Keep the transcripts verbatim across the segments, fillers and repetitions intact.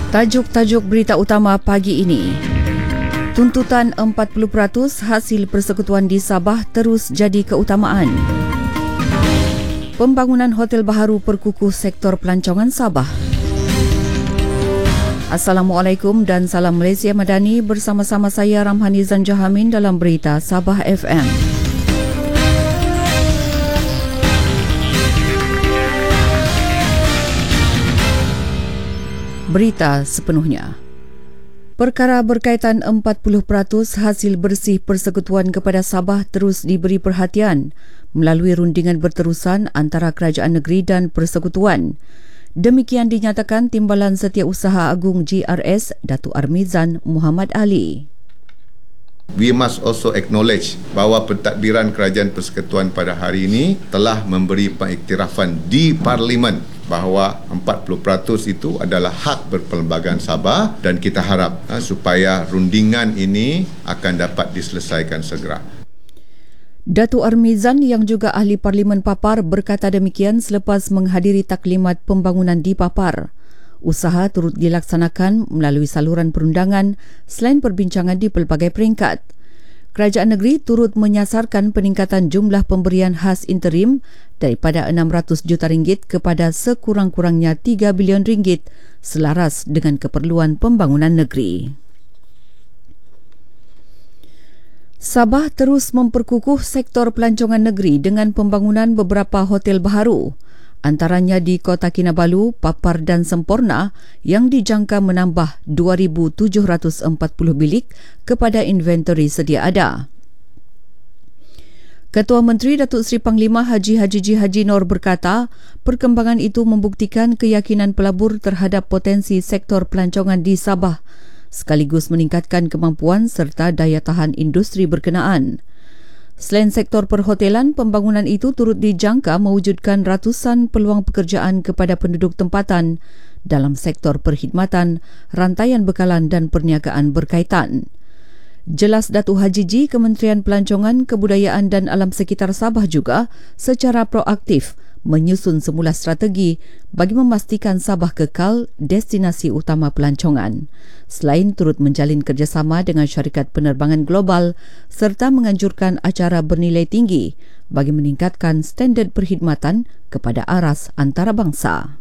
Tajuk-tajuk berita utama pagi ini. Tuntutan empat puluh peratus hasil persekutuan di Sabah terus jadi keutamaan. Pembangunan hotel baharu perkukuh sektor pelancongan Sabah. Assalamualaikum dan salam Malaysia Madani, bersama-sama saya Ramhani Zanjahamin dalam berita Sabah F M. Berita sepenuhnya. Perkara berkaitan empat puluh peratus hasil bersih persekutuan kepada Sabah terus diberi perhatian melalui rundingan berterusan antara kerajaan negeri dan persekutuan. Demikian dinyatakan Timbalan Setiausaha Agung G R S, Datuk Armizan Muhammad Ali. We must also acknowledge bahawa pentadbiran Kerajaan Persekutuan pada hari ini telah memberi pengiktirafan di Parlimen bahawa empat puluh peratus itu adalah hak berperlembagaan Sabah, dan kita harap ha, supaya rundingan ini akan dapat diselesaikan segera. Datuk Armizan yang juga ahli Parlimen Papar berkata demikian selepas menghadiri taklimat pembangunan di Papar. Usaha turut dilaksanakan melalui saluran perundangan selain perbincangan di pelbagai peringkat. Kerajaan negeri turut menyasarkan peningkatan jumlah pemberian khas interim daripada enam ratus juta ringgit kepada sekurang-kurangnya tiga bilion ringgit selaras dengan keperluan pembangunan negeri. Sabah terus memperkukuh sektor pelancongan negeri dengan pembangunan beberapa hotel baharu, antaranya di Kota Kinabalu, Papar dan Semporna yang dijangka menambah dua ribu tujuh ratus empat puluh bilik kepada inventori sedia ada. Ketua Menteri Datuk Seri Panglima Haji Haji G. Haji Nor berkata, perkembangan itu membuktikan keyakinan pelabur terhadap potensi sektor pelancongan di Sabah, sekaligus meningkatkan kemampuan serta daya tahan industri berkenaan. Selain sektor perhotelan, pembangunan itu turut dijangka mewujudkan ratusan peluang pekerjaan kepada penduduk tempatan dalam sektor perkhidmatan, rantaian bekalan dan perniagaan berkaitan. Jelas Datuk Haji G, Kementerian Pelancongan, Kebudayaan dan Alam Sekitar Sabah juga secara proaktif menyusun semula strategi bagi memastikan Sabah kekal destinasi utama pelancongan. Selain turut menjalin kerjasama dengan syarikat penerbangan global serta menganjurkan acara bernilai tinggi bagi meningkatkan standard perkhidmatan kepada aras antarabangsa.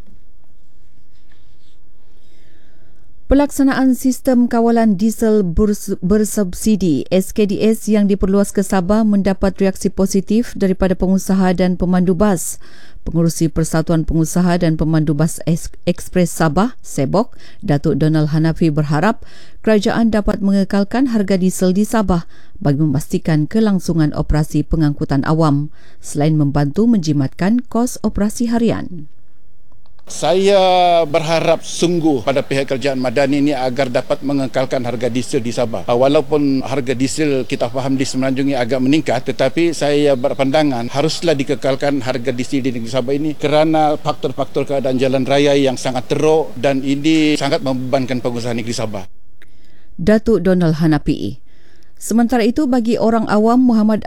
Pelaksanaan sistem kawalan diesel bersubsidi S K D S yang diperluas ke Sabah mendapat reaksi positif daripada pengusaha dan pemandu bas. Pengurusi Persatuan Pengusaha dan Pemandu Bas Ekspres Sabah, Sebok, Datuk Donald Hanafi berharap kerajaan dapat mengekalkan harga diesel di Sabah bagi memastikan kelangsungan operasi pengangkutan awam selain membantu menjimatkan kos operasi harian. Saya berharap sungguh pada pihak kerajaan Madani ini agar dapat mengekalkan harga diesel di Sabah. Walaupun harga diesel kita faham di Semenanjung ini agak meningkat, tetapi saya berpandangan haruslah dikekalkan harga diesel di negeri Sabah ini kerana faktor-faktor keadaan jalan raya yang sangat teruk dan ini sangat membebankan pengusaha negeri Sabah. Datuk Donald Hanapi. Sementara itu, bagi orang awam, Muhammad